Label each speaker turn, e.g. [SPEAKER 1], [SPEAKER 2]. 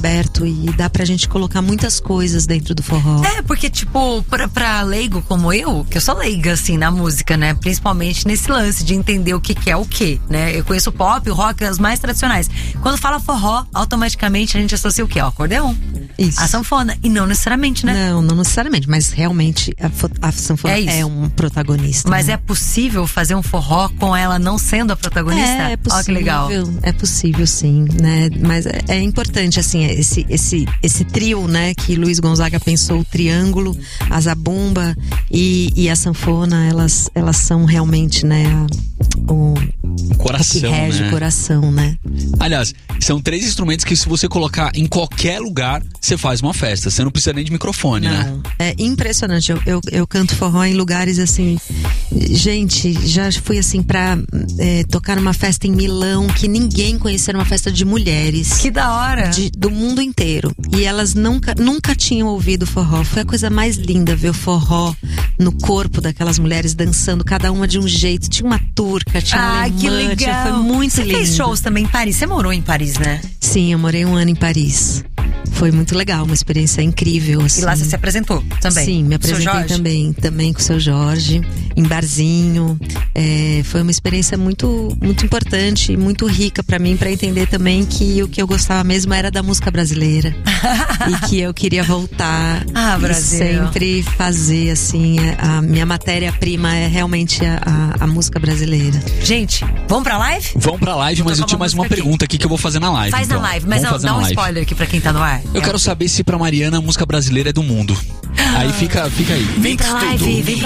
[SPEAKER 1] aberto e dá pra gente colocar muitas coisas dentro do forró.
[SPEAKER 2] Porque tipo, pra leigo como eu, que eu sou leiga assim na música, né? Principalmente nesse lance de entender o que é o que, né? Eu conheço o pop, o rock, as mais tradicionais. Quando fala forró, automaticamente a gente associa o quê? O acordeon.
[SPEAKER 1] Isso.
[SPEAKER 2] A sanfona. E não necessariamente, né?
[SPEAKER 1] Não necessariamente, mas realmente a sanfona é um protagonista.
[SPEAKER 2] Mas
[SPEAKER 1] né?
[SPEAKER 2] é possível fazer um forró com ela não sendo a protagonista?
[SPEAKER 1] É possível.
[SPEAKER 2] Olha que legal.
[SPEAKER 1] É possível, sim, né? Mas é importante, assim, esse trio, né? Que Luiz Gonzaga pensou, o triângulo, a zabumba e a sanfona, elas são realmente, né? O
[SPEAKER 3] coração,
[SPEAKER 1] que rege,
[SPEAKER 3] né?
[SPEAKER 1] O coração, né?
[SPEAKER 3] Aliás, são 3 instrumentos que se você colocar em qualquer lugar, você faz uma festa. Você não precisa nem de microfone, né?
[SPEAKER 1] É impressionante. Eu canto forró em lugares assim. Gente, já fui assim pra tocar numa festa em Milão que ninguém conhecia, uma festa de mulheres.
[SPEAKER 2] Que da hora!
[SPEAKER 1] Do mundo inteiro. E elas nunca tinham ouvido forró. Foi a coisa mais linda ver o forró no corpo daquelas mulheres dançando, cada uma de um jeito. Tinha uma turca, tinha uma alemã.
[SPEAKER 2] Que legal!
[SPEAKER 1] Foi muito lindo.
[SPEAKER 2] Você fez shows também em Paris? Você morou em Paris, né?
[SPEAKER 1] Sim, eu morei 1 ano em Paris. Foi muito legal, uma experiência incrível, assim.
[SPEAKER 2] E lá você se apresentou também?
[SPEAKER 1] Sim, me apresentei também com o seu Jorge, em barzinho. Foi uma experiência muito, muito importante, muito rica pra mim, pra entender também que o que eu gostava mesmo era da música brasileira. E que eu queria voltar e sempre fazer, assim, a minha matéria-prima é realmente a música brasileira.
[SPEAKER 2] Gente, vamos pra live?
[SPEAKER 3] Vamos pra live, mas eu tinha mais uma pergunta aqui que eu vou fazer na live.
[SPEAKER 2] Faz
[SPEAKER 3] então.
[SPEAKER 2] na live, mas não, dá um spoiler aqui pra quem tá no ar.
[SPEAKER 3] Eu quero saber se pra Mariana a música brasileira é do mundo. Aí fica aí.
[SPEAKER 2] Vem pra live, vem pra